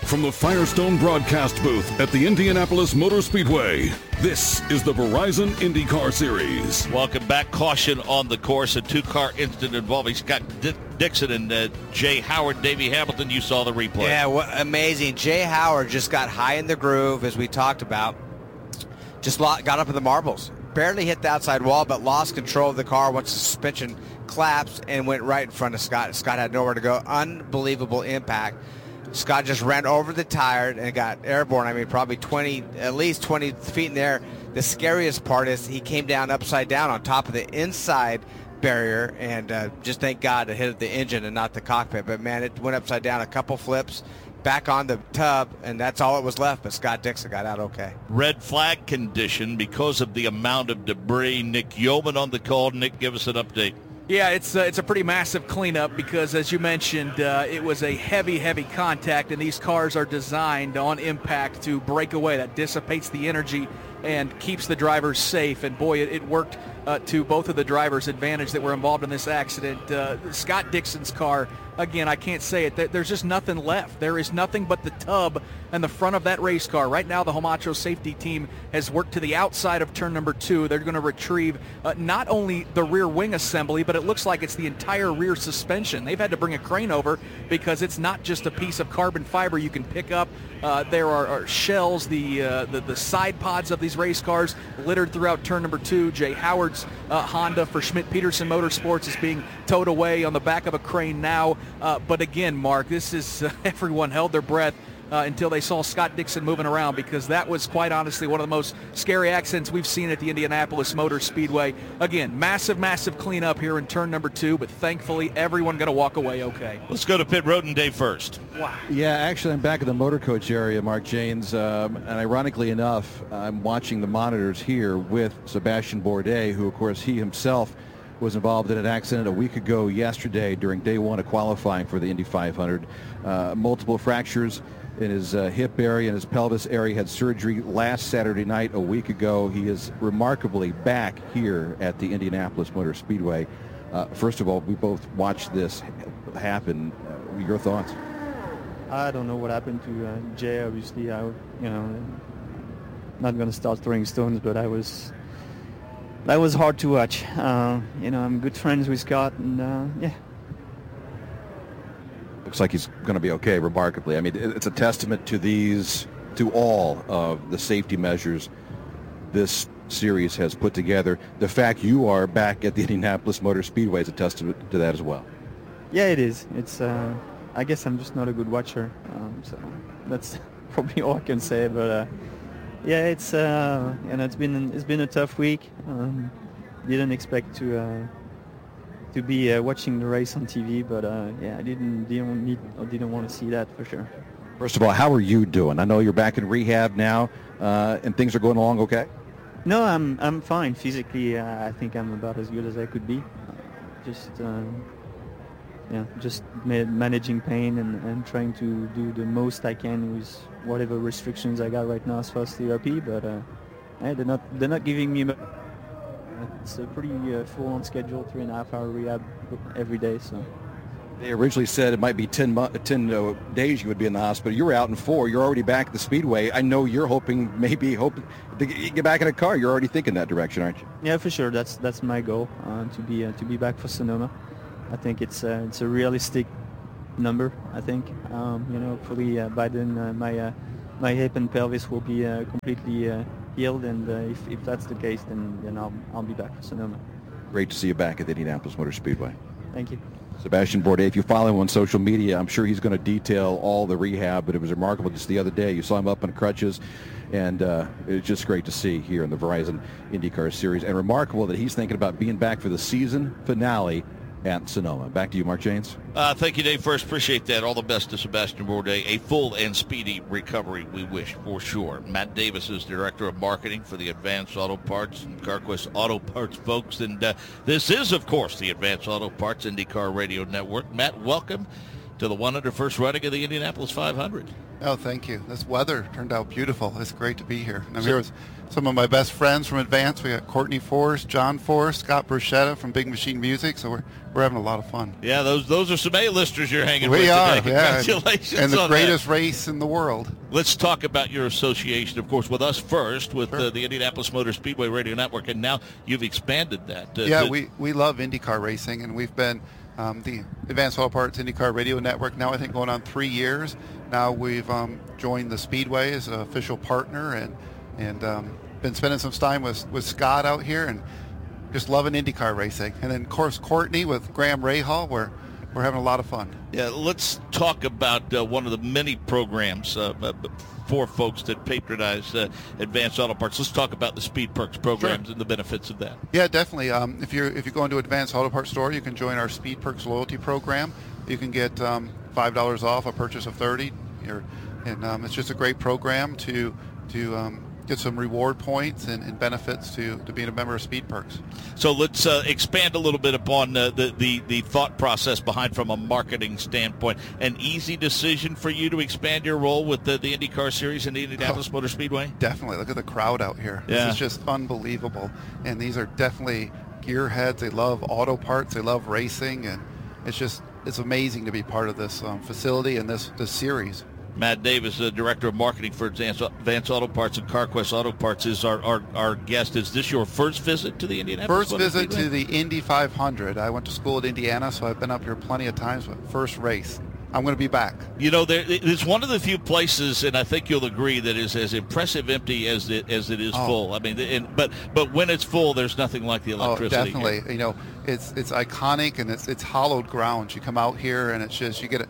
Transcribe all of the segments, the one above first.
From the Firestone broadcast booth at the Indianapolis Motor Speedway, this is the Verizon IndyCar Series. Welcome back. Caution on the course. A two-car incident involving Scott Dixon and Jay Howard. Davey Hamilton, you saw the replay. Yeah, amazing. Jay Howard just got high in the groove, as we talked about. Just got up in the marbles. Barely hit the outside wall, but lost control of the car once the suspension collapsed and went right in front of Scott. Scott had nowhere to go. Unbelievable impact. Scott just ran over the tire and got airborne. I mean, probably at least 20 feet in the air. The scariest part is he came down upside down on top of the inside barrier, and just thank God it hit the engine and not the cockpit. But, man, it went upside down a couple flips, back on the tub, and that's all it was left. But Scott Dixon got out okay. Red flag condition because of the amount of debris. Nick Yeoman on the call. Nick, give us an update. Yeah, it's a pretty massive cleanup because, as you mentioned, it was a heavy contact, and these cars are designed on impact to break away. That dissipates the energy and keeps the drivers safe. And, boy, it worked to both of the drivers' advantage that were involved in this accident. Scott Dixon's car, again, I can't say it. There's just nothing left. There is nothing but the tub and the front of that race car. Right now, the Homacho safety team has worked to the outside of turn number 2. They're going to retrieve not only the rear wing assembly, but it looks like it's the entire rear suspension. They've had to bring a crane over because it's not just a piece of carbon fiber you can pick up. There are shells, the side pods of these race cars littered throughout turn number 2. Jay Howard's Honda for Schmidt-Peterson Motorsports is being towed away on the back of a crane now. But again, Mark, this is everyone held their breath until they saw Scott Dixon moving around, because that was quite honestly one of the most scary accidents we've seen at the Indianapolis Motor Speedway. Again, massive cleanup here in turn number 2, but thankfully everyone going to walk away okay. Let's go to pit road and Dave first. Wow. Yeah, actually I'm back in the motor coach area, Mark Janes, and ironically enough, I'm watching the monitors here with Sebastian Bourdais, who of course he himself was involved in an accident a week ago yesterday during day 1 of qualifying for the Indy 500. Multiple fractures in his hip area and his pelvis area. Had surgery last Saturday night a week ago. He is remarkably back here at the Indianapolis Motor Speedway. First of all, we both watched this happen. Your thoughts? I don't know what happened to Jay. Obviously, not going to start throwing stones, but that was hard to watch. I'm good friends with Scott, and yeah. Looks like he's going to be okay, remarkably. I mean, it's a testament to all of the safety measures this series has put together. The fact you are back at the Indianapolis Motor Speedway is a testament to that as well. Yeah, it is. It's. I guess I'm just not a good watcher, so that's probably all I can say. But yeah, it's it's been a tough week. Didn't expect to be watching the race on TV, but yeah, I didn't want to see that for sure. First of all, how are you doing? I know you're back in rehab now, and things are going along okay? No, I'm fine physically. I think I'm about as good as I could be. Just managing pain and trying to do the most I can with whatever restrictions I got right now as far as therapy. But they're not giving me. It's a pretty full-on schedule, 3.5-hour rehab every day. So they originally said it might be 10 days you would be in the hospital. You were out in 4. You're already back at the Speedway. I know you're hoping to get back in a car. You're already thinking that direction, aren't you? Yeah, for sure. That's my goal, to be back for Sonoma. I think it's a realistic number. I think hopefully by then my hip and pelvis will be completely healed, and if that's the case, then I'll be back for Sonoma. Great to see you back at the Indianapolis Motor Speedway. Thank you. Sebastian Bourdais, if you follow him on social media, I'm sure he's going to detail all the rehab, but it was remarkable just the other day. You saw him up on crutches, and it's just great to see here in the Verizon IndyCar Series, and remarkable that he's thinking about being back for the season finale at Sonoma. Back to you, Mark Janes. Thank you, Dave. First, appreciate that. All the best to Sebastian Bourdais. A full and speedy recovery, we wish, for sure. Matt Davis is Director of Marketing for the Advanced Auto Parts and CarQuest Auto Parts folks. And this is, of course, the Advanced Auto Parts IndyCar Radio Network. Matt, welcome to the 101st running of the Indianapolis 500. Oh, thank you. This weather turned out beautiful. It's great to be here. And I'm here with some of my best friends from Advance. We got Courtney Forrest, John Forrest, Scott Bruschetta from Big Machine Music. So we're having a lot of fun. Yeah, those are some A-listers you're hanging with We are, today. yeah. Congratulations And the on greatest that. race in the world. Let's talk about your association, of course, with us first, with the Indianapolis Motor Speedway Radio Network, and now you've expanded that. We love IndyCar racing, and we've been the Advanced Auto Parts IndyCar Radio Network now, I think, going on 3 years. Now we've joined the Speedway as an official partner, and been spending some time with Scott out here and just loving IndyCar racing. And then, of course, Courtney with Graham Rahal, we're having a lot of fun. Yeah, let's talk about one of the many programs for folks that patronize Advanced Auto Parts. Let's talk about the Speed Perks programs and the benefits of that. Yeah, definitely. If you go into Advanced Auto Parts store, you can join our Speed Perks loyalty program. You can get $5 off a purchase of 30, and it's just a great program to get some reward points and benefits to being a member of Speed Perks. So let's expand a little bit upon the thought process behind, from a marketing standpoint. An easy decision for you to expand your role with the IndyCar Series and the Indianapolis Motor Speedway? Definitely. Look at the crowd out here. Yeah. This is just unbelievable. And these are definitely gearheads. They love auto parts. They love racing. And it's amazing to be part of this facility and this series. Matt Davis, the Director of Marketing for Advanced Auto Parts and CarQuest Auto Parts, is our guest. Is this your first visit to the Indianapolis? First visit to the Indy 500. I went to school at Indiana, so I've been up here plenty of times, but first race. I'm going to be back. You know, it's one of the few places, and I think you'll agree, that is as impressive empty as it is full. I mean, but when it's full, there's nothing like the electricity. Oh, definitely. Here. You know, it's iconic, and it's hollowed ground. You come out here, and it's just, you get it.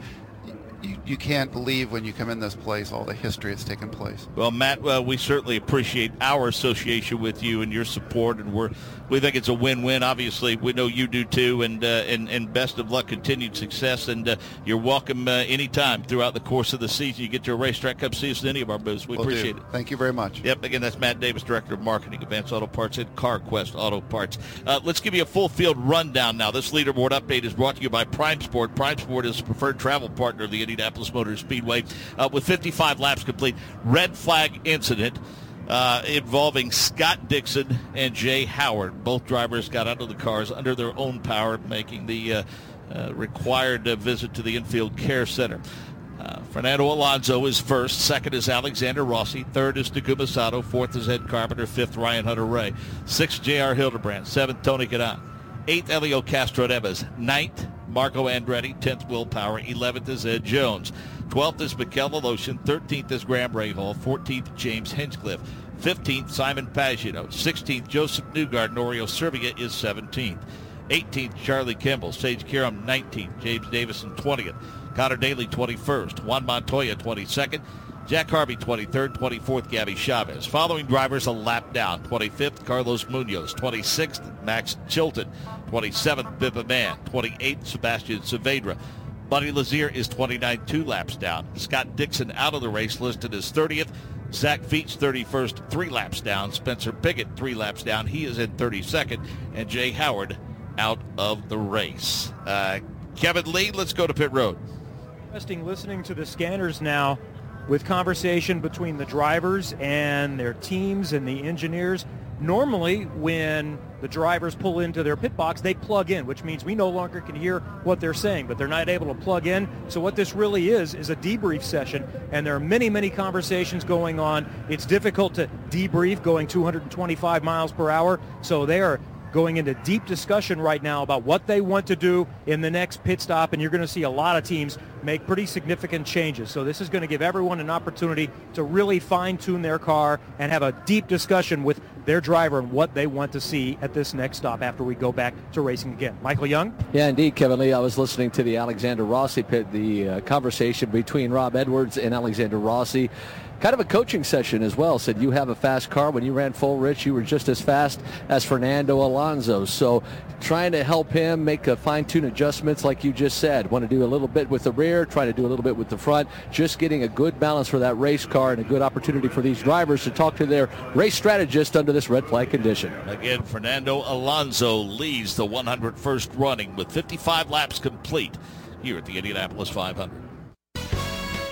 You can't believe when you come in this place all the history that's taken place. Well, Matt, we certainly appreciate our association with you and your support, and we think it's a win-win. Obviously, we know you do too, and best of luck, continued success, and you're welcome anytime throughout the course of the season. You get to a racetrack, come see us at any of our booths. We appreciate it. Thank you very much. Yep, again, that's Matt Davis, Director of Marketing, Advanced Auto Parts and CarQuest Auto Parts. Let's give you a full field rundown now. This leaderboard update is brought to you by Prime Sport. Prime Sport is the preferred travel partner of the Indianapolis Motor Speedway. With 55 laps complete, red flag incident involving Scott Dixon and Jay Howard. Both drivers got out of the cars under their own power, making the required visit to the infield care center. Fernando Alonso is first. Second is Alexander Rossi. Third is Takuma Sato. Fourth is Ed Carpenter. Fifth, Ryan Hunter-Reay. Sixth, J.R. Hildebrand. Seventh, Tony Kanaan. Eighth, Elio Castro-Neves. Ninth, Marco Andretti. 10th, Will Power. 11th is Ed Jones. 12th is Mikel Voloshin. 13th is Graham Rahal. 14th, James Hinchcliffe. 15th, Simon Pagino. 16th, Joseph Newgarden. Norio Serbia is 17th. 18th, Charlie Kimball. Sage Karam, 19th. James Davison, 20th. Connor Daly, 21st. Juan Montoya, 22nd. Jack Harvey, 23rd. 24th, Gabby Chavez. Following drivers a lap down. 25th, Carlos Munoz. 26th, Max Chilton. 27th, Bippa Mann. 28th, Sebastian Saavedra. Buddy Lazier is 29, 2 laps down. Scott Dixon out of the race, listed as 30th. Zach Feets, 31st, 3 laps down. Spencer Piggott, 3 laps down. He is in 32nd. And Jay Howard out of the race. Kevin Lee, let's go to pit road. Interesting listening to the scanners now with conversation between the drivers and their teams and the engineers. Normally, when the drivers pull into their pit box, they plug in, which means we no longer can hear what they're saying, but they're not able to plug in. So what this really is a debrief session, and there are many, many conversations going on. It's difficult to debrief going 225 miles per hour, so they are going into deep discussion right now about what they want to do in the next pit stop, and you're going to see a lot of teams make pretty significant changes. So this is going to give everyone an opportunity to really fine-tune their car and have a deep discussion with their driver and what they want to see at this next stop after we go back to racing again. Michael Young? Yeah, indeed, Kevin Lee. I was listening to the Alexander Rossi pit, the conversation between Rob Edwards and Alexander Rossi. Kind of a coaching session as well. Said you have a fast car. When you ran full, Rich, you were just as fast as Fernando Alonso. So trying to help him make a fine-tune adjustments like you just said. Want to do a little bit with the rear, try to do a little bit with the front. Just getting a good balance for that race car and a good opportunity for these drivers to talk to their race strategist under this red flag condition. Again, Fernando Alonso leads the 101st running with 55 laps complete here at the Indianapolis 500.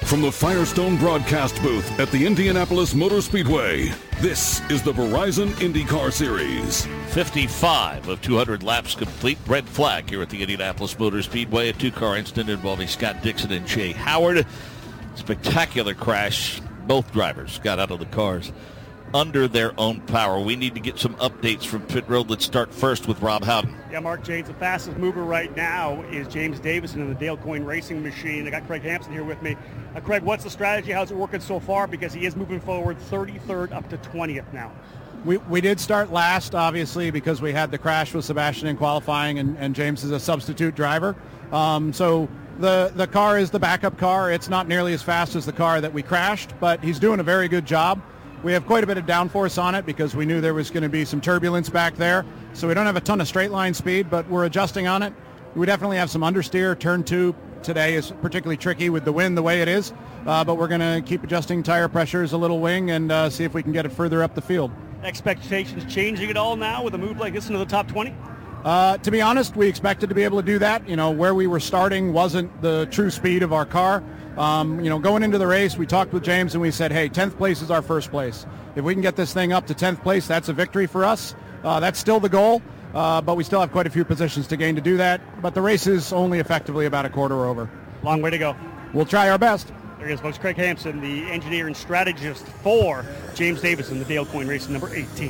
From the Firestone broadcast booth at the Indianapolis Motor Speedway, this is the Verizon IndyCar Series. 55 of 200 laps complete. Red flag here at the Indianapolis Motor Speedway. A two-car incident involving Scott Dixon and Jay Howard. Spectacular crash. Both drivers got out of the cars under their own power. We need to get some updates from pit road. Let's start first with Rob Howden. Yeah, Mark James, the fastest mover right now is James Davison in the Dale Coyne Racing Machine. I got Craig Hampson here with me. Craig, what's the strategy? How's it working so far? Because he is moving forward 33rd up to 20th now. We did start last, obviously, because we had the crash with Sebastian in qualifying, and James is a substitute driver. So the car is the backup car. It's not nearly as fast as the car that we crashed, but he's doing a very good job. We have quite a bit of downforce on it because we knew there was going to be some turbulence back there. So we don't have a ton of straight line speed, but we're adjusting on it. We definitely have some understeer. Turn 2 today is particularly tricky with the wind the way it is, but we're going to keep adjusting tire pressures, a little wing, and see if we can get it further up the field. Expectations changing at all now with a move like this into the top 20? To be honest, we expected to be able to do that. You know, where we were starting wasn't the true speed of our car. Going into the race, we talked with James and we said, hey, 10th place is our first place. If we can get this thing up to 10th place, that's a victory for us. That's still the goal, but we still have quite a few positions to gain to do that. But the race is only effectively about a quarter over. Long way to go. We'll try our best. There he is, folks. Craig Hampson, the engineer and strategist for James Davison, the Dale Coyne Racing number 18.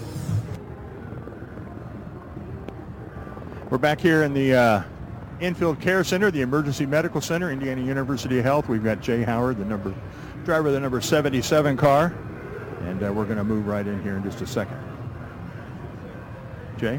We're back here in the Infield Care Center, the Emergency Medical Center, Indiana University of Health. We've got Jay Howard, the driver of the number 77 car, and we're going to move right in here in just a second. Jay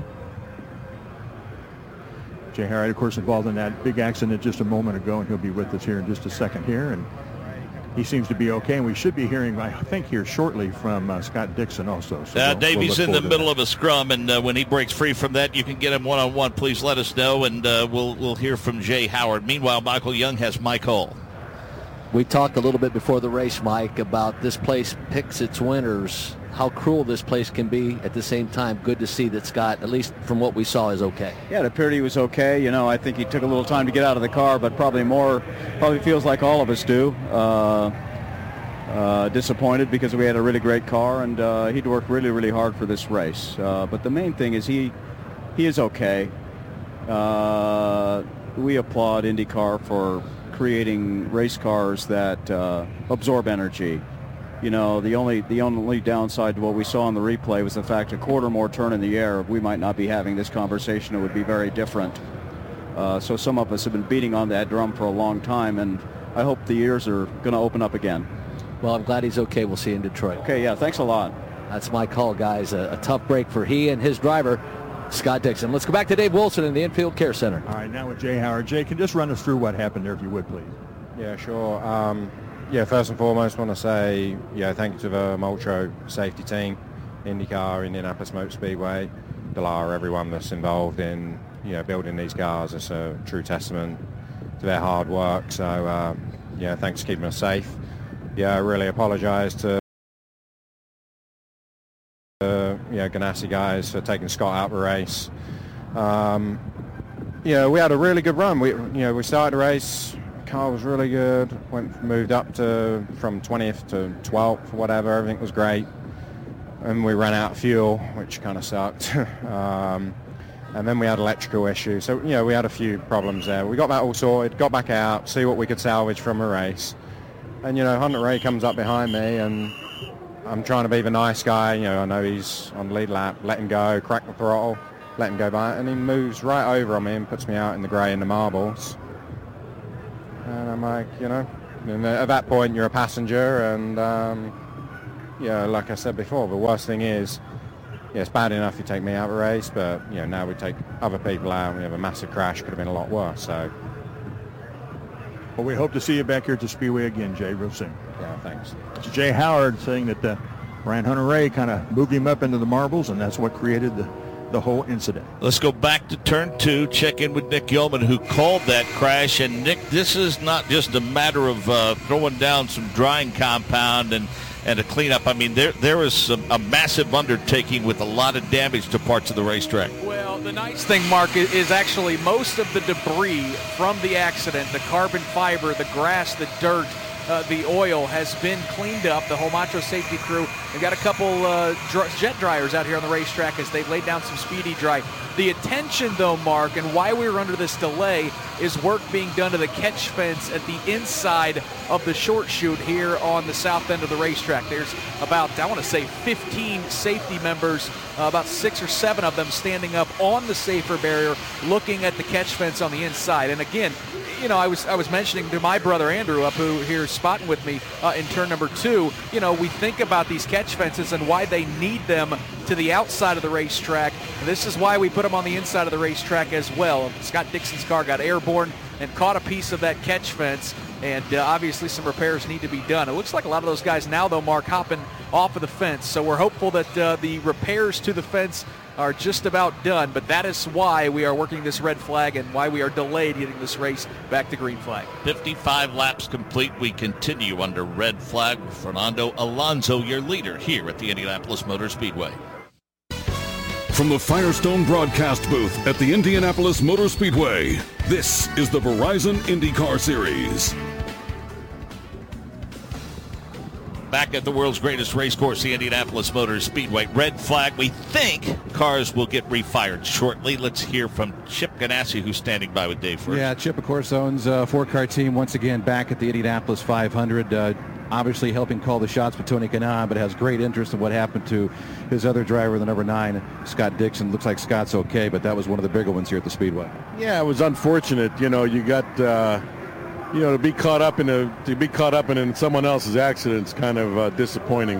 Howard, of course, involved in that big accident just a moment ago, and he'll be with us here in just a second here. And he seems to be okay, and we should be hearing, I think, here shortly from Scott Dixon also. So Davey's in the middle of a scrum, and when he breaks free from that, you can get him one-on-one. Please let us know, and we'll hear from Jay Howard. Meanwhile, Michael Young has Mike Hull. We talked a little bit before the race, Mike, about this place picks its winners, how cruel this place can be. At the same time, good to see that Scott, at least from what we saw, is okay. Yeah, it appeared he was okay. You know, I think he took a little time to get out of the car, but probably feels like all of us do. Disappointed because we had a really great car, and he'd worked really, really hard for this race. But the main thing is he is okay. We applaud IndyCar for creating race cars that absorb energy. You know, the only downside to what we saw in the replay was the fact a quarter more turn in the air, we might not be having this conversation. It would be very different. So some of us have been beating on that drum for a long time, and I hope the ears are going to open up again. Well, I'm glad he's okay. We'll see you in Detroit. Okay, yeah, thanks a lot. That's Mike Hull, guys. A tough break for he and his driver, Scott Dixon. Let's go back to Dave Wilson in the Infield Care Center. All right, now with Jay Howard. Jay, can you just run us through what happened there, if you would, please? Yeah, sure. First and foremost, I want to say, thank you to the Multro safety team, IndyCar, Indianapolis Motor Speedway, Dallara, everyone that's involved in, building these cars. It's a true testament to their hard work. So, thanks for keeping us safe. I really apologize to Ganassi guys for taking Scott out of the race. We had a really good run. We started the race. Car was really good. Moved up from 20th to 12th, whatever. Everything was great, and we ran out of fuel, which kind of sucked. And then we had electrical issues. So we had a few problems there. We got that all sorted. Got back out, see what we could salvage from the race. And Hunter Ray comes up behind me, and I'm trying to be the nice guy. I know he's on the lead lap. Let him go. Crack the throttle. Let him go by, and he moves right over on me and puts me out in the grey and the marbles. And I'm like, and at that point you're a passenger, and like I said before, the worst thing is, it's bad enough you take me out of the race, but now we take other people out and we have a massive crash. Could have been a lot worse. So, well, we hope to see you back here at the Speedway again, Jay, real soon. Yeah, thanks. It's Jay Howard saying that Brian Hunter-Reay kind of moved him up into the marbles, and that's what created the whole incident. Let's go back to turn 2, check in with Nick Yeoman, who called that crash. And Nick, this is not just a matter of throwing down some drying compound and a cleanup. I mean, there was a massive undertaking with a lot of damage to parts of the racetrack. Well, the nice thing, Mark, is actually most of the debris from the accident, the carbon fiber, the grass, the dirt, the oil has been cleaned up. The Homatro safety crew, they've got a couple jet dryers out here on the racetrack as they've laid down some speedy dry. The attention, though, Mark, and why we were under this delay is work being done to the catch fence at the inside of the short chute here on the south end of the racetrack. There's about, I want to say, 15 safety members, about 6 or 7 of them standing up on the safer barrier looking at the catch fence on the inside. And again, you know, I was mentioning to my brother Andrew up who here spotting with me in turn number 2, you know, we think about these catch fences and why they need them to the outside of the racetrack. And this is why we put them on the inside of the racetrack as well. Scott Dixon's car got airborne and caught a piece of that catch fence, and obviously some repairs need to be done. It looks like a lot of those guys now, though, Mark, hopping off of the fence. So we're hopeful that the repairs to the fence are just about done, but that is why we are working this red flag and why we are delayed getting this race back to green flag. 55 laps complete. We continue under red flag with Fernando Alonso, your leader here at the Indianapolis Motor Speedway. From the Firestone broadcast booth at the Indianapolis Motor Speedway, this is the Verizon IndyCar Series. Back at the world's greatest race course, the Indianapolis Motor Speedway. Red flag. We think cars will get refired shortly. Let's hear from Chip Ganassi, who's standing by with Dave first. Yeah, Chip, of course, owns a four-car team once again back at the Indianapolis 500. Obviously helping call the shots with Tony Kanaan, but has great interest in what happened to his other driver, the number 9, Scott Dixon. Looks like Scott's okay, but that was one of the bigger ones here at the Speedway. Yeah, it was unfortunate. You know, you got... to be caught up in someone else's accident is kind of disappointing,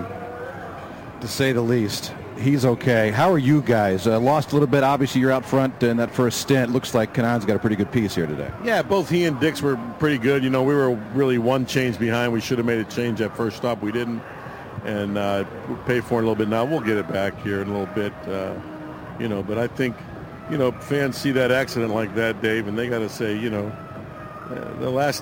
to say the least. He's okay. How are you guys? Lost a little bit. Obviously, you're out front in that first stint. Looks like Kanaan's got a pretty good piece here today. Yeah, both he and Dix were pretty good. You know, we were really one change behind. We should have made a change at first stop. We didn't, and we'll pay for it a little bit now. We'll get it back here in a little bit. But I think, fans see that accident like that, Dave, and they got to say, the last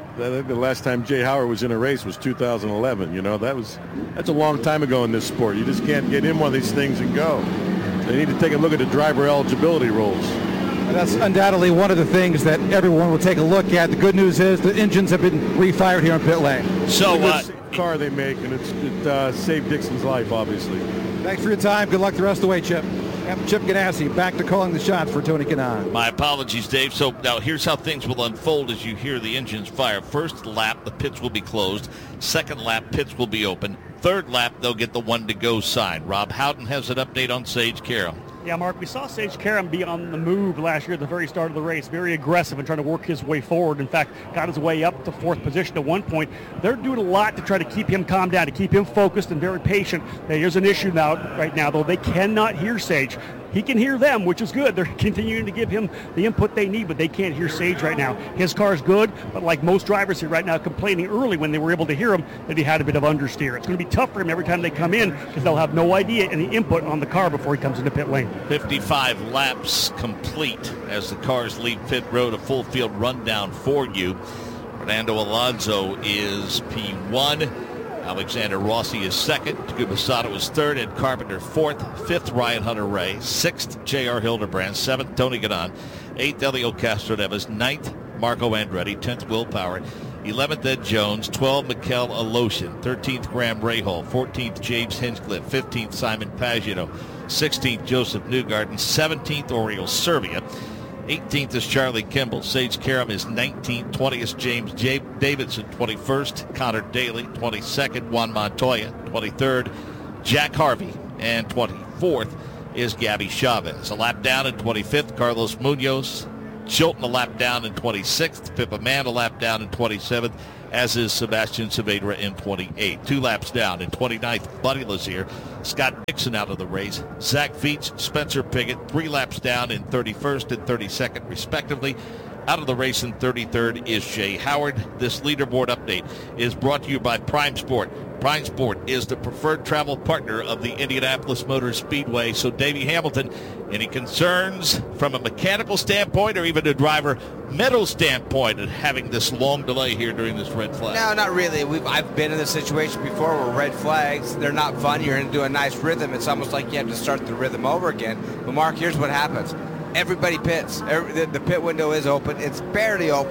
time Jay Howard was in a race was 2011. That's a long time ago in this sport. You just can't get in one of these things and go. They need to take a look at the driver eligibility rules. That's undoubtedly one of the things that everyone will take a look at. The good news is the engines have been refired here on pit lane. So what car they make, and it saved Dixon's life, obviously. Thanks for your time. Good luck the rest of the way, Chip. Chip Ganassi back to calling the shots for Tony Kanaan. My apologies, Dave. So now here's how things will unfold as you hear the engines fire. First lap, the pits will be closed. Second lap, pits will be open. Third lap, they'll get the one-to-go sign. Rob Houghton has an update on Sage Karam. Yeah, Mark, we saw Sage Karam be on the move last year at the very start of the race, very aggressive and trying to work his way forward. In fact, got his way up to 4th position at one point. They're doing a lot to try to keep him calmed down, to keep him focused and very patient. Now, here's an issue right now, though. They cannot hear Sage. He can hear them, which is good. They're continuing to give him the input they need, but they can't hear Sage right now. His car's good, but like most drivers here right now, complaining early when they were able to hear him that he had a bit of understeer. It's going to be tough for him every time they come in because they'll have no idea any input on the car before he comes into pit lane. 55 laps complete as the cars leave pit road. A full field rundown for you. Fernando Alonso is P1. Alexander Rossi is 2nd. Takuma Sato is 3rd. Ed Carpenter 4th. 5th, Ryan Hunter-Reay. 6th, J.R. Hildebrand. 7th, Tony Kanaan. 8th, Elio Castroneves. 9th, Marco Andretti. 10th, Will Power. 11th, Ed Jones. 12th, Mikel Aloshin. 13th, Graham Rahal. 14th, James Hinchcliffe. 15th, Simon Pagenaud. 16th, Joseph Newgarden. 17th, Oriol Servia. 18th is Charlie Kimball. Sage Karam is 19th. 20th, James Davidson. 21st, Connor Daly. 22nd, Juan Montoya. 23rd, Jack Harvey. And 24th is Gabby Chavez. A lap down in 25th, Carlos Munoz. Chilton a lap down in 26th. Pippa Mann a lap down in 27th, as is Sebastian Saavedra in 28th. 2 laps down in 29th, Buddy Lazier. Scott Dixon out of the race. Zach Veach, Spencer Pigot, 3 laps down in 31st and 32nd, respectively. Out of the race in 33rd is Jay Howard. This leaderboard update is brought to you by Prime Sport. Prime Sport is the preferred travel partner of the Indianapolis Motor Speedway. So, Davey Hamilton, any concerns from a mechanical standpoint or even a driver mental standpoint of having this long delay here during this red flag? No, not really. I've been in this situation before where red flags, they're not fun. You're into a nice rhythm. It's almost like you have to start the rhythm over again. But, Mark, here's what happens. Everybody pits. The pit window is open. It's barely open.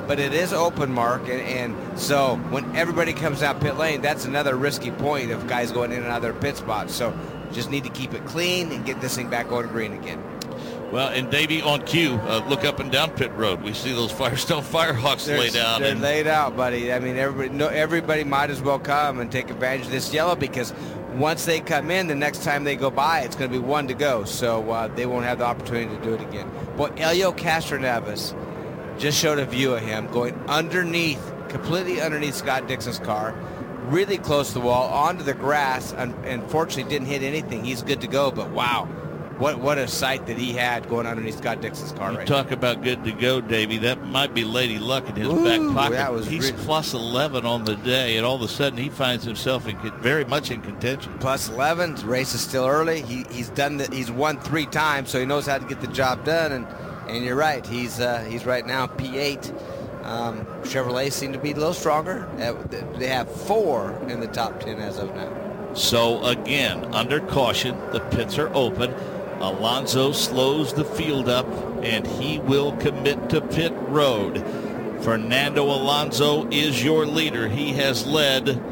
but it is open, Mark, and so when everybody comes down pit lane, that's another risky point of guys going in and out of their pit spots. So just need to keep it clean and get this thing back on green again. Well, and Davey, on cue, look up and down pit road. We see those Firestone Firehawks laid out. They're laid out, buddy. I mean, everybody might as well come and take advantage of this yellow, because once they come in, the next time they go by, it's going to be one to go. So they won't have the opportunity to do it again. Boy, Helio Castroneves just showed a view of him going completely underneath Scott Dixon's car, really close to the wall, onto the grass, and unfortunately didn't hit anything. He's good to go, but wow. What a sight that he had going underneath Scott Dixon's car. You talk about good to go, Davey. That might be Lady Luck in his back pocket. He's plus 11 on the day, and all of a sudden he finds himself very much in contention. Plus 11. The race is still early. He's won 3 times, so he knows how to get the job done. And you're right. He's right now P8. Chevrolet seem to be a little stronger. They have 4 in the top 10 as of now. So again, under caution, the pits are open. Alonso slows the field up, and he will commit to pit road. Fernando Alonso is your leader. He has led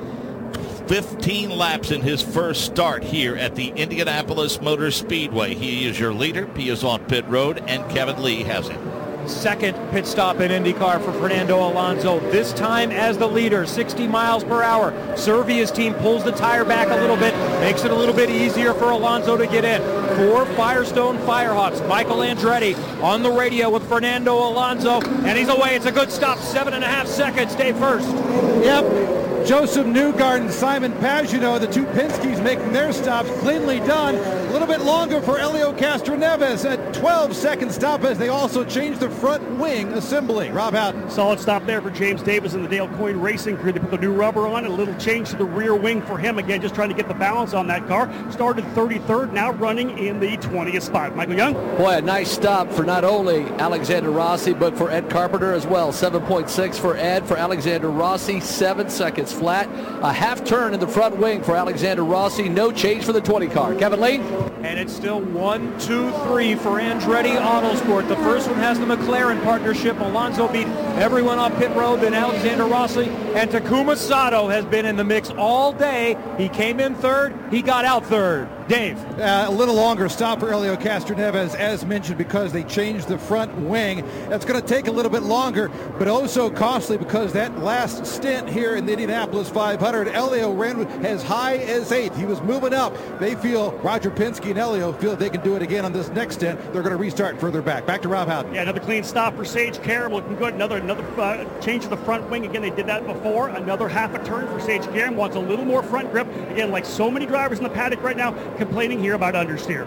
15 laps in his first start here at the Indianapolis Motor Speedway. He is your leader. He is on pit road, and Kevin Lee has him. Second pit stop in IndyCar for Fernando Alonso, this time as the leader, 60 miles per hour. Servia's team pulls the tire back a little bit, makes it a little bit easier for Alonso to get in. 4 Firestone Firehawks. Michael Andretti on the radio with Fernando Alonso, and he's away. It's a good stop, 7.5 seconds. Stay first. Yep. Joseph Newgarden, Simon Pagenaud, the 2 Penske's making their stops, cleanly done. A little bit longer for Helio Castroneves, a 12-second stop as they also changed the front wing assembly. Rob Howden. Solid stop there for James Davis and the Dale Coyne Racing crew. They put the new rubber on, a little change to the rear wing for him. Again, just trying to get the balance on that car. Started 33rd, now running in the 20th spot. Michael Young. Boy, a nice stop for not only Alexander Rossi, but for Ed Carpenter as well. 7.6 for Ed. For Alexander Rossi, 7 seconds flat. A half turn in the front wing for Alexander Rossi. No change for the 20 car. Kevin Lee. And it's still 1, 2, 3 for Andretti Autosport. The first one has the McLaren partnership. Alonso beat everyone on pit road, then Alexander Rossi. And Takuma Sato has been in the mix all day. He came in third. He got out third. Dave. A little longer stop for Helio Castroneves, as mentioned, because they changed the front wing. That's going to take a little bit longer, but also costly, because that last stint here in the Indianapolis 500, Helio ran as high as 8th. He was moving up. They feel, Roger Penske and Helio feel they can do it again on this next stint. They're going to restart further back. Back to Rob Howden. Yeah, another clean stop for Sage Karam, looking good. Another change to the front wing. Again, they did that before. Another half a turn for Sage Karam. Wants a little more front grip. Again, like so many drivers in the paddock right now, complaining here about understeer.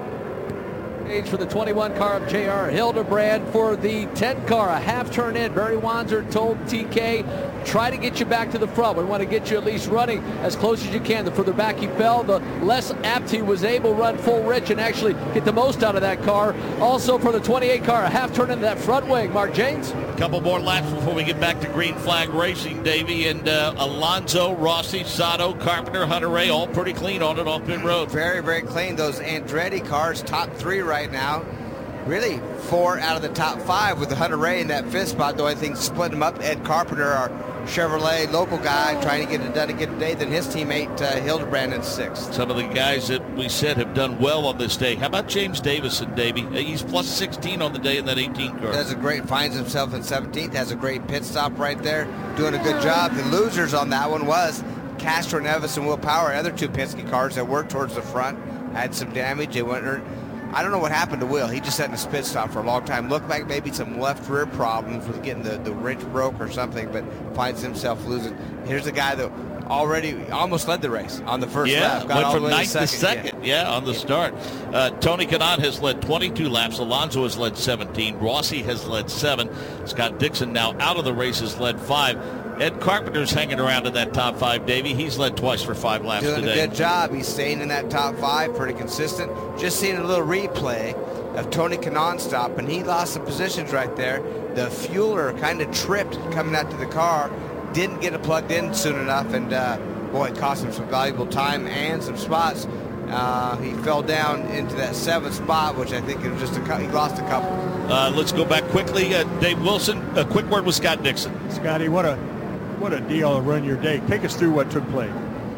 For the 21 car of J.R. Hildebrand. For the 10 car, a half turn in. Barry Wanzer told TK, try to get you back to the front. We want to get you at least running as close as you can. The further back he fell, the less apt he was able to run full rich and actually get the most out of that car. Also for the 28 car, a half turn into that front wing. Mark James. A couple more laps before we get back to green flag racing, Davey, and Alonso, Rossi, Sato, Carpenter, Hunter-Ray, all pretty clean on it off pit road. Very, very clean. Those Andretti cars, top 3 right now. Really 4 out of the top 5 with the Hunter-Ray in that 5th spot. The only thing splitting them up, Ed Carpenter, our Chevrolet local guy, trying to get it done again today, than his teammate Hildebrand in 6th. Some of the guys that we said have done well on this day. How about James Davison, Davey? He's plus 16 on the day in that 18 car. Finds himself in 17th, has a great pit stop right there, doing a good job. The losers on that one was Castroneves and Will Power, other 2 Penske cars that were towards the front, had some damage. They went. I don't know what happened to Will. He just sat in a pit stop for a long time. Looked like maybe some left rear problems with getting the wrench broke or something, but finds himself losing. Here's a guy that already almost led the race on the first lap. Went from 9th to 2nd. On the start. Tony Kanaan has led 22 laps. Alonso has led 17. Rossi has led 7. Scott Dixon, now out of the race, has led 5. Ed Carpenter's hanging around in that top 5, Davey. He's led twice for 5 laps today. Doing a good job. He's staying in that top 5, pretty consistent. Just seeing a little replay of Tony Kanaan's stop, and he lost some positions right there. The fueler kind of tripped coming out to the car, didn't get it plugged in soon enough, and boy, it cost him some valuable time and some spots. He fell down into that 7th spot, which I think it was just he lost a couple. Let's go back quickly. Dave Wilson, a quick word with Scott Dixon. Scotty, what a deal to run your day. Take us through what took place.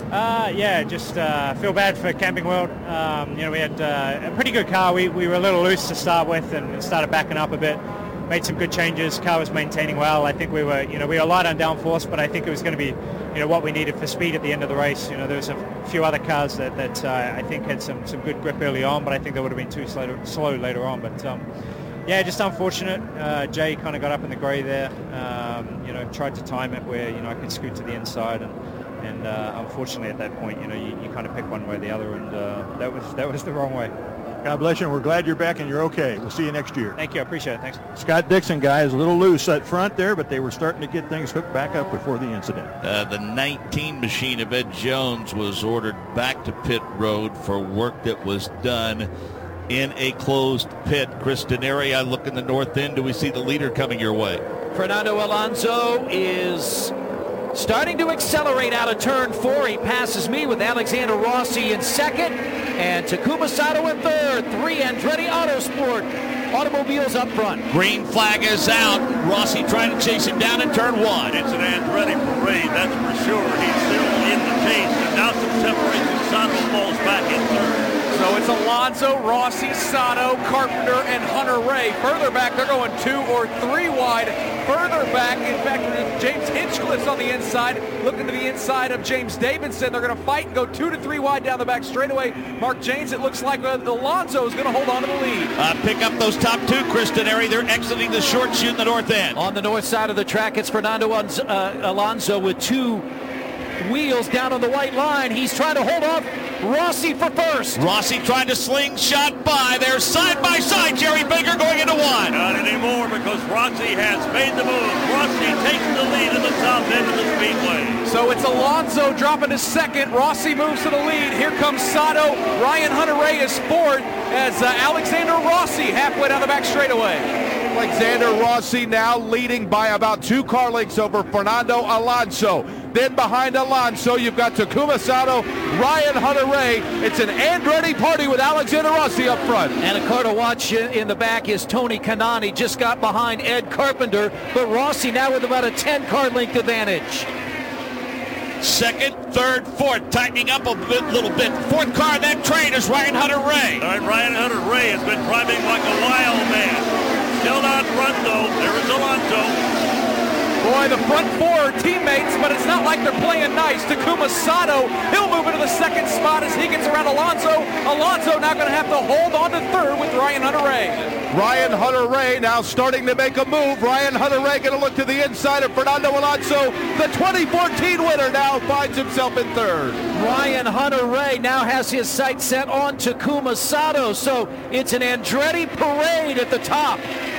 Just feel bad for Camping World. We had a pretty good car. We were a little loose to start with and started backing up a bit. Made some good changes. Car was maintaining well. I think we were light on downforce, but I think it was going to be, what we needed for speed at the end of the race. There was a few other cars that I think had some good grip early on, but I think they would have been too slow later on. But just unfortunate. Jay kind of got up in the grey there. Tried to time it where I could scoot to the inside, and unfortunately at that point, you kind of pick one way or the other, and that was the wrong way. God bless you, and we're glad you're back and you're okay. We'll see you next year. Thank you. I appreciate it. Thanks. Scott Dixon, guys, a little loose up front there, but they were starting to get things hooked back up before the incident. The 19 machine of Ed Jones was ordered back to pit road for work that was done in a closed pit. Chris Denari, I look in the north end. Do we see the leader coming your way? Fernando Alonso is starting to accelerate out of turn 4. He passes me with Alexander Rossi in second and Takuma Sato in third. 3 Andretti Autosport automobiles up front. Green flag is out. Rossi trying to chase him down in turn 1. It's an Andretti parade, that's for sure. He's still in the chase, and now some separation. Sato falls back in third. So it's Alonso, Rossi, Sato, Carpenter, and Hunter Ray. Further back, they're going 2 or 3 wide. Further back, in fact, James Hinchcliffe's on the inside, looking to the inside of James Davidson. They're going to fight and go 2 to 3 wide down the back straightaway. Mark James, it looks like Alonso is going to hold on to the lead. Pick up those top 2, Chris Denari. They're exiting the short chute in the north end. On the north side of the track, it's Fernando Alonso with 2 wheels down on the white line. He's trying to hold off Rossi for first. Rossi trying to slingshot by. They're side by side. Jerry Baker going into 1. Not anymore because Rossi has made the move. Rossi takes the lead in the south end of the speedway. So it's Alonso dropping to second. Rossi moves to the lead. Here comes Sato. Ryan Hunter-Reay is fourth as Alexander Rossi halfway down the back straightaway. Alexander Rossi now leading by about 2 car lengths over Fernando Alonso. Then behind Alonso, you've got Takuma Sato, Ryan Hunter-Reay. It's an Andretti party with Alexander Rossi up front. And a car to watch in the back is Tony Kanani. Just got behind Ed Carpenter, but Rossi now with about a 10-car length advantage. Second, third, fourth, tightening up a little bit. Fourth car in that train is Ryan Hunter-Reay. All right, Ryan Hunter-Reay has been driving like a wild man. Still not front though. There is Alonso. Boy, the front 4 are teammates, but it's not like they're playing nice. Takuma Sato, he'll move into the second spot as he gets around Alonso. Alonso now going to have to hold on to third with Ryan Hunter-Reay. Ryan Hunter-Reay now starting to make a move. Ryan Hunter-Reay going to look to the inside of Fernando Alonso. The 2014 winner now finds himself in third. Ryan Hunter-Reay now has his sights set on Takuma Sato, so it's an Andretti parade at the top.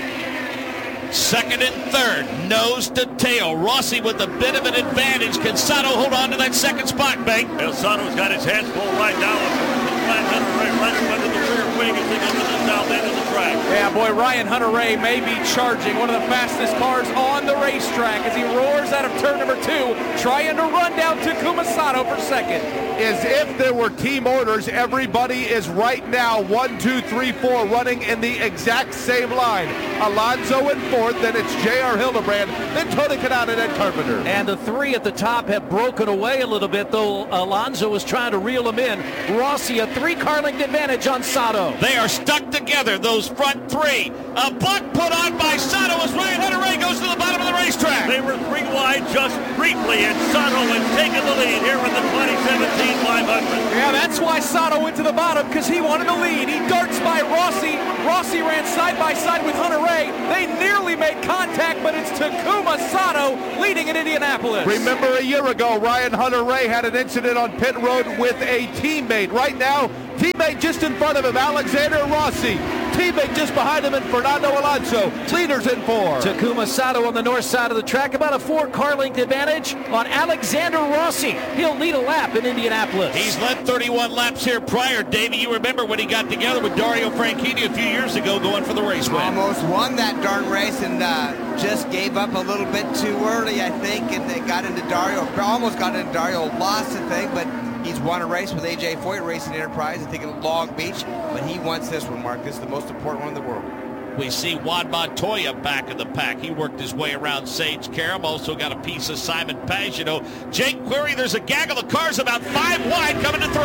Second and third, nose to tail. Rossi with a bit of an advantage. Can Sato hold on to that second spot, Bank? Well, Sato's got his hands full right now. Ryan Hunter-Reay right up under the rear wing as they go to the south end of the track. Yeah, boy, Ryan Hunter-Reay may be charging one of the fastest cars on the racetrack as he roars out of turn number 2, trying to run down Takuma Sato for second. As if there were team orders, everybody is right now 1, 2, 3, 4 running in the exact same line. Alonso in fourth, then it's J.R. Hildebrand, then Tony Kanaan and Ed Carpenter. And the 3 at the top have broken away a little bit, though Alonso was trying to reel them in. Rossi, a 3-car length advantage on Sato. They are stuck together, those front 3. A buck put on by Sato as Ryan Hunter-Reay goes to the bottom of the racetrack. They were 3 wide just briefly, and Sato has taken the lead here in the 2017 500. Yeah, that's why Sato went to the bottom, because he wanted to lead. He darts by Rossi. Rossi ran side by side with Hunter-Reay. They nearly made contact, but it's Takuma Sato leading in Indianapolis. Remember a year ago, Ryan Hunter-Reay had an incident on pit road with a teammate. Right now, teammate just in front of him, Alexander Rossi. Teammate just behind him, and Fernando Alonso. Leaders in 4. Takuma Sato on the north side of the track, about a 4-car length advantage on Alexander Rossi. He'll lead a lap in Indianapolis. He's led 31 laps here prior. Davey, you remember when he got together with Dario Franchitti a few years ago going for the race win. Almost won that darn race, and just gave up a little bit too early, I think, and they got into Dario. Almost got into Dario, lost the thing, but he's won a race with A.J. Foyt Racing Enterprise, I think in Long Beach, but he wants this one, Mark. This is the most important one in the world. We see Juan Montoya back in the pack. He worked his way around Sage Karam. Also got a piece of Simon Pagenaud. Jake Query, there's a gaggle of cars about 5 wide coming to 3.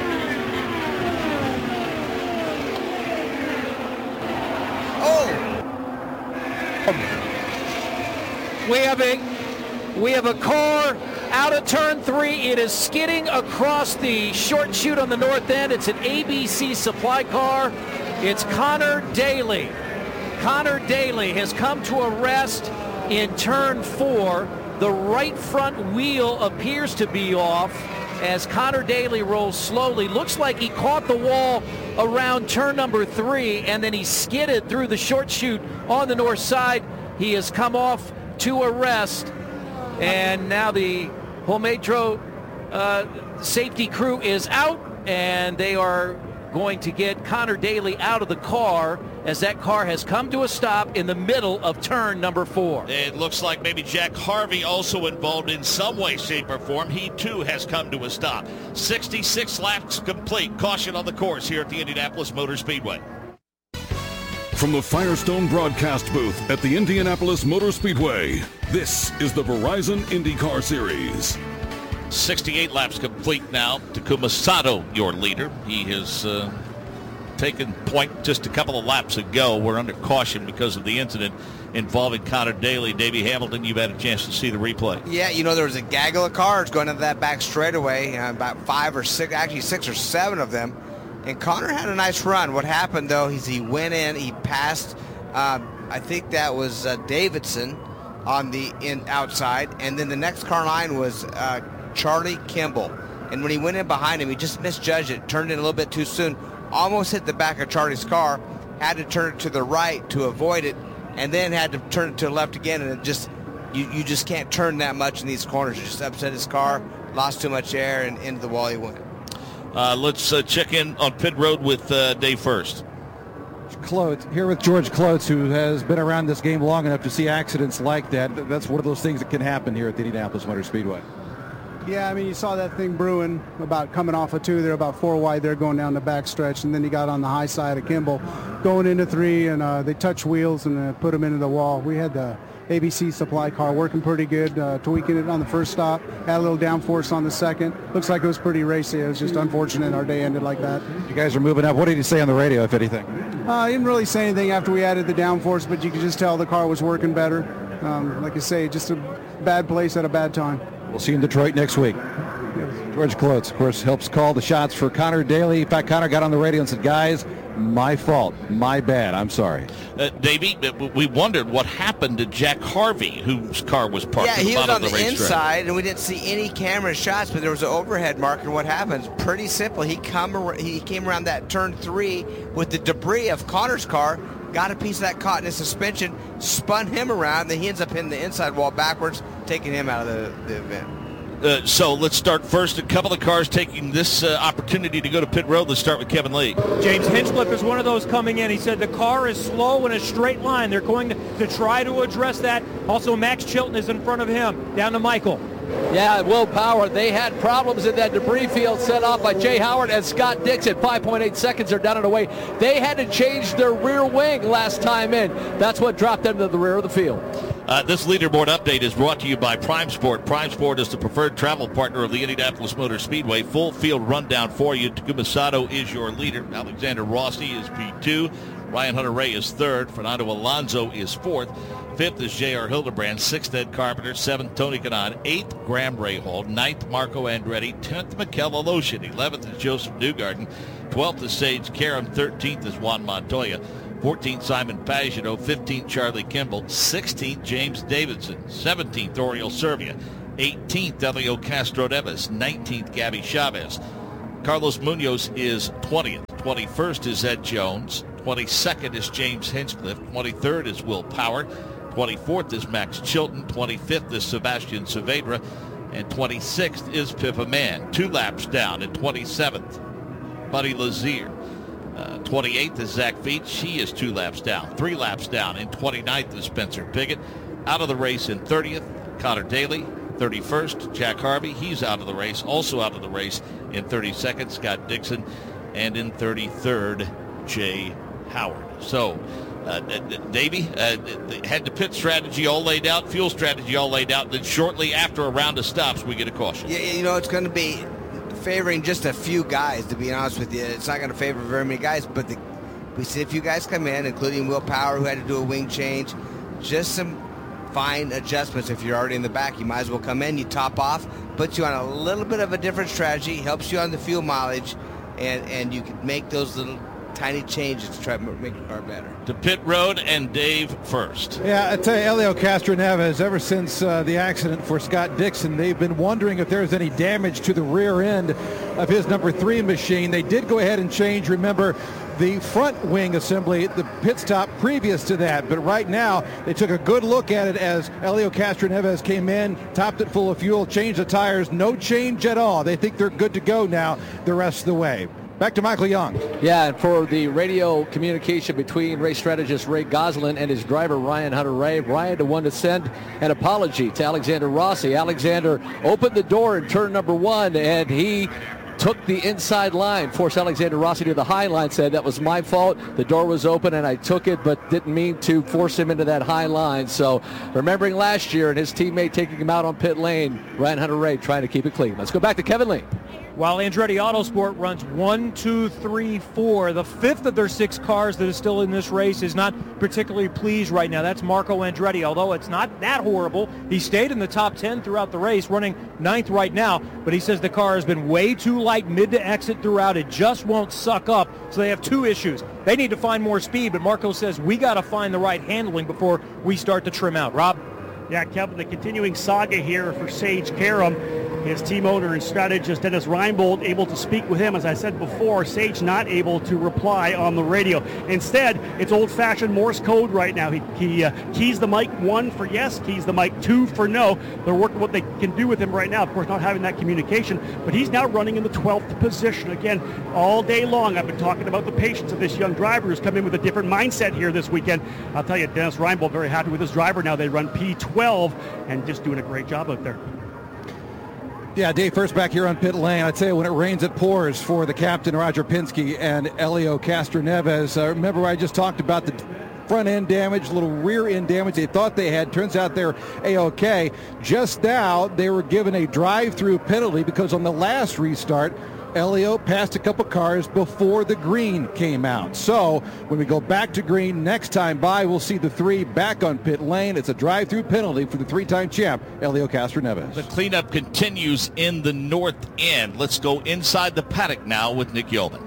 Oh! We have a car out of turn 3. It is skidding across the short chute on the north end. It's an ABC supply car. It's Connor Daly. Connor Daly has come to a rest in turn 4. The right front wheel appears to be off as Connor Daly rolls slowly. Looks like he caught the wall around turn number 3, and then he skidded through the short chute on the north side. He has come off to a rest, and now the Holmetro safety crew is out, and they are going to get Connor Daly out of the car as that car has come to a stop in the middle of turn number 4. It looks like maybe Jack Harvey also involved in some way, shape, or form. He too has come to a stop. 66 laps complete. Caution on the course here at the Indianapolis Motor Speedway. From the Firestone broadcast booth at the Indianapolis Motor Speedway, this is the Verizon IndyCar Series. 68 laps complete now. Takuma Sato, your leader. He has taken point just a couple of laps ago. We're under caution because of the incident involving Connor Daly. Davey Hamilton, you've had a chance to see the replay. Yeah, there was a gaggle of cars going into that back straightaway, about 5 or 6, actually 6 or 7 of them. And Connor had a nice run. What happened, though, is he went in, he passed, I think that was Davidson on the outside, and then the next car line was Charlie Kimball. And when he went in behind him, he just misjudged it, turned in a little bit too soon, almost hit the back of Charlie's car, had to turn it to the right to avoid it, and then had to turn it to the left again, and it just, you just can't turn that much in these corners. It just upset his car, lost too much air, and into the wall he went. Let's check in on pit road with Dave First. Klotz, here with George Klotz, who has been around this game long enough to see accidents like that. That's one of those things that can happen here at the Indianapolis Motor Speedway. Yeah, I mean, you saw that thing brewing about coming off of 2. They're about 4 wide there going down the back stretch, and then he got on the high side of Kimball going into 3, and they touched wheels and put him into the wall. We had the ABC supply car working pretty good, tweaking it on the first stop, had a little downforce on the second. Looks like it was pretty racy. It was just unfortunate our day ended like that. You guys are moving up. What did he say on the radio, if anything? He didn't really say anything after we added the downforce, but you could just tell the car was working better. Like I say, just a bad place at a bad time. We'll see you in Detroit next week. George Klotz, of course, helps call the shots for Connor Daly. In fact, Connor got on the radio and said, guys, my fault, my bad, I'm sorry. Davey, we wondered what happened to Jack Harvey, whose car was parked at the bottom of the racetrack. Yeah, he was on the inside, and we didn't see any camera shots, but there was an overhead marker. And what happens? Pretty simple. He came around that turn 3 with the debris of Connor's car, got a piece of that caught in his suspension, spun him around, then he ends up hitting the inside wall backwards, taking him out of the event. So let's start first. A couple of cars taking this opportunity to go to pit road. Let's start with Kevin Lee. James Hinchcliffe is one of those coming in. He said the car is slow in a straight line. They're going to try to address that. Also, Max Chilton is in front of him. Down to Michael. Yeah, Will Power, they had problems in that debris field set off by Jay Howard and Scott Dix at 5.8 seconds. They're down and away. They had to change their rear wing last time in. That's what dropped them to the rear of the field. This leaderboard update is brought to you by Prime Sport. Prime Sport is the preferred travel partner of the Indianapolis Motor Speedway. Full field rundown for you. Takuma Sato is your leader. Alexander Rossi is P2. Ryan Hunter-Reay is 3rd. Fernando Alonso is 4th. 5th is J.R. Hildebrand. 6th, Ed Carpenter. 7th, Tony Kanaan. 8th, Graham Rahal. 9th, Marco Andretti. 10th, Mikel Aloshin. 11th is Joseph Newgarden. 12th is Sage Karam. 13th is Juan Montoya. 14th, Simon Pagenaud. 15th, Charlie Kimball. 16th, James Davidson. 17th, Oriol Servia. 18th, Elio Castro-Neves. 19th, Gabby Chavez. Carlos Munoz is 20th. 21st is Ed Jones. 22nd is James Hinchcliffe. 23rd is Will Power. 24th is Max Chilton. 25th is Sebastian Saavedra. And 26th is Pippa Mann. 2 laps down at 27th. Buddy Lazier. 28th is Zach Veach. He is 2 laps down. 3 laps down. In 29th is Spencer Pigot. Out of the race in 30th, Connor Daly. 31st, Jack Harvey. He's out of the race. Also out of the race in 32nd, Scott Dixon. And in 33rd, Jay Howard. So, Davey had the pit strategy all laid out, fuel strategy all laid out. Then shortly after a round of stops, we get a caution. Yeah, it's going to be favoring just a few guys, to be honest with you. It's not going to favor very many guys, but we see a few guys come in, including Will Power, who had to do a wing change. Just some fine adjustments. If you're already in the back, you might as well come in, you top off, puts you on a little bit of a different strategy, helps you on the fuel mileage, and you can make those little tiny changes to try to make the car better. To pit road, and Dave first. Yeah, I tell you, Helio Castroneves, ever since the accident for Scott Dixon, they've been wondering if there's any damage to the rear end of his number 3 machine. They did go ahead and change, remember, the front wing assembly at the pit stop previous to that. But right now, they took a good look at it as Helio Castroneves came in, topped it full of fuel, changed the tires, no change at all. They think they're good to go now the rest of the way. Back to Michael Young. Yeah, and for the radio communication between race strategist Ray Goslin and his driver Ryan Hunter-Reay, Ryan the one to send an apology to Alexander Rossi. Alexander opened the door in turn number 1, and he took the inside line, forced Alexander Rossi to the high line, said that was my fault. The door was open and I took it, but didn't mean to force him into that high line. So remembering last year and his teammate taking him out on pit lane, Ryan Hunter-Reay trying to keep it clean. Let's go back to Kevin Lee. While Andretti Autosport runs 1, 2, 3, 4, the 5th of their 6 cars that is still in this race is not particularly pleased right now. That's Marco Andretti, although it's not that horrible. He stayed in the top 10 throughout the race, running 9th right now, but he says the car has been way too light mid to exit throughout. It just won't suck up, so they have 2 issues. They need to find more speed, but Marco says we got to find the right handling before we start to trim out. Rob? Yeah, Kevin, the continuing saga here for Sage Karam. His team owner and strategist Dennis Reinbold able to speak with him. As I said before, Sage not able to reply on the radio. Instead, it's old-fashioned Morse code right now. He keys the mic 1 for yes, keys the mic 2 for no. They're working what they can do with him right now. Of course, not having that communication, but he's now running in the 12th position. Again, all day long, I've been talking about the patience of this young driver who's come in with a different mindset here this weekend. I'll tell you, Dennis Reinbold very happy with his driver now. They run P12 and just doing a great job out there. Yeah, Dave, first back here on pit lane. I'd say when it rains, it pours for the captain, Roger Penske, and Helio Castroneves. Remember, I just talked about the front end damage, little rear end damage they thought they had. Turns out they're A-OK. Just now, they were given a drive-through penalty because on the last restart, Helio passed a couple cars before the green came out. So when we go back to green next time by, we'll see the 3 back on pit lane. It's a drive-through penalty for the 3-time champ, Helio Castroneves. The cleanup continues in the north end. Let's go inside the paddock now with Nick Yeoman.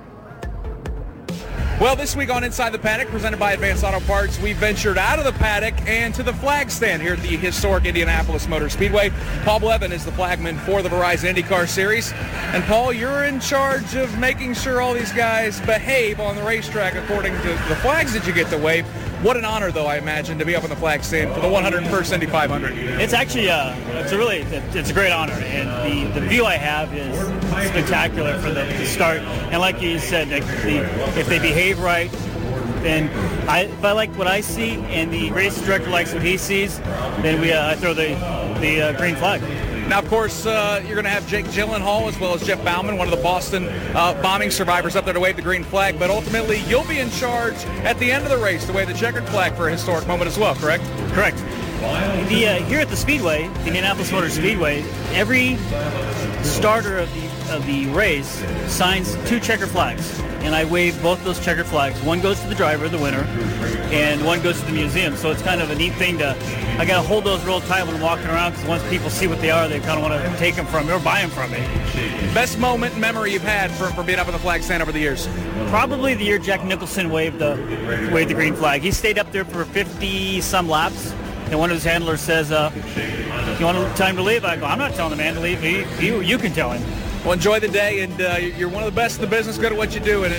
Well, this week on Inside the Paddock, presented by Advanced Auto Parts, we ventured out of the paddock and to the flag stand here at the historic Indianapolis Motor Speedway. Paul Blevin is the flagman for the Verizon IndyCar Series. And Paul, you're in charge of making sure all these guys behave on the racetrack according to the flags that you get to wave. What an honor, though, I imagine, to be up on the flag stand for the 101st Indy 500. It's actually it's a great honor, and the view I have is spectacular for the start. And like you said, if they behave right, then if I like what I see and the race director likes what he sees, then I throw the green flag. Now, of course, you're going to have Jake Gyllenhaal as well as Jeff Bauman, one of the Boston bombing survivors, up there to wave the green flag. But ultimately, you'll be in charge at the end of the race to wave the checkered flag for a historic moment as well, correct? Correct. Here at the Speedway, the Indianapolis Motor Speedway, every starter of the race signs 2 checker flags, and I wave both those checker flags. One goes to the driver, the winner, and one goes to the museum. So it's kind of a neat thing I got to hold those real tight when I'm walking around, because once people see what they are, they kind of want to take them from me or buy them from me. Best moment and memory you've had for being up on the flag stand over the years? Probably the year Jack Nicholson waved the green flag. He stayed up there for 50-some laps. And one of his handlers says, you want time to leave? I go, I'm not telling the man to leave. You can tell him. Well, enjoy the day, and you're one of the best in the business. Good at what you do, and